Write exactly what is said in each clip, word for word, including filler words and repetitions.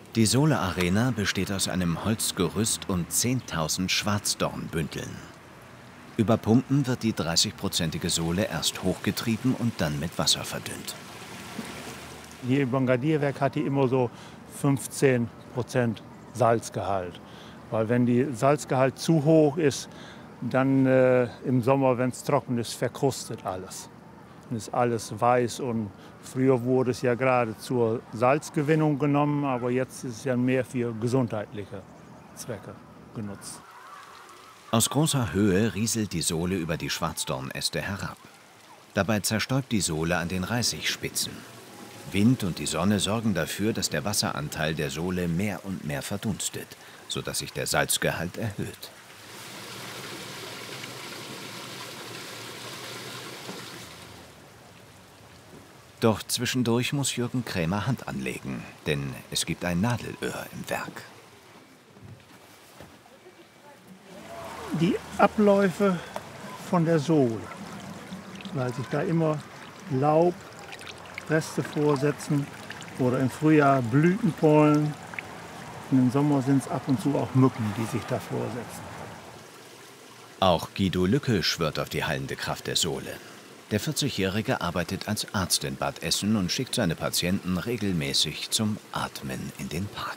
Die Sohle Arena besteht aus einem Holzgerüst und zehntausend Schwarzdornbündeln. Über Pumpen wird die dreißigprozentige Sohle erst hochgetrieben und dann mit Wasser verdünnt. Hier im Bangadierwerk hat die immer so fünfzehn Prozent Salzgehalt. Weil wenn die Salzgehalt zu hoch ist, dann äh, im Sommer, wenn es trocken ist, verkrustet alles. Dann ist alles weiß und früher wurde es ja gerade zur Salzgewinnung genommen, aber jetzt ist es ja mehr für gesundheitliche Zwecke genutzt. Aus großer Höhe rieselt die Sohle über die Schwarzdornäste herab. Dabei zerstäubt die Sohle an den Reisigspitzen. Wind und die Sonne sorgen dafür, dass der Wasseranteil der Sohle mehr und mehr verdunstet, sodass sich der Salzgehalt erhöht. Doch zwischendurch muss Jürgen Krämer Hand anlegen, denn es gibt ein Nadelöhr im Werk. Die Abläufe von der Sohle, weil sich da immer Laubreste vorsetzen oder im Frühjahr Blütenpollen. Und im Sommer sind es ab und zu auch Mücken, die sich da vorsetzen. Auch Guido Lücke schwört auf die heilende Kraft der Sohle. Der vierzigjährige arbeitet als Arzt in Bad Essen und schickt seine Patienten regelmäßig zum Atmen in den Park.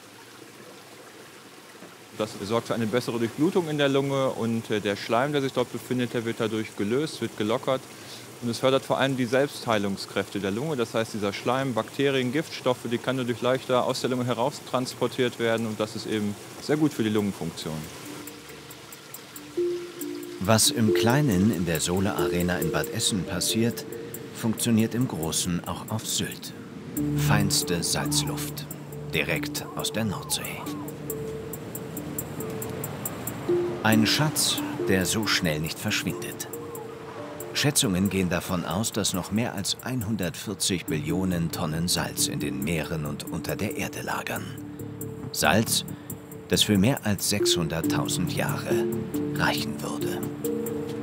Das sorgt für eine bessere Durchblutung in der Lunge und der Schleim, der sich dort befindet, der wird dadurch gelöst, wird gelockert. Und es fördert vor allem die Selbstheilungskräfte der Lunge. Das heißt, dieser Schleim, Bakterien, Giftstoffe, die kann dadurch leichter aus der Lunge heraus transportiert werden. Und das ist eben sehr gut für die Lungenfunktion. Was im Kleinen in der Sohle Arena in Bad Essen passiert, funktioniert im Großen auch auf Sylt. Feinste Salzluft, direkt aus der Nordsee. Ein Schatz, der so schnell nicht verschwindet. Schätzungen gehen davon aus, dass noch mehr als hundertvierzig Billionen Tonnen Salz in den Meeren und unter der Erde lagern. Salz, das für mehr als sechshunderttausend Jahre reichen würde.